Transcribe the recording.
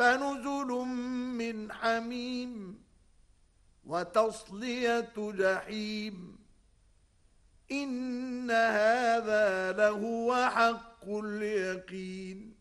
فنزل من حميم وتصلية جحيم إن هذا لهو حق اليقين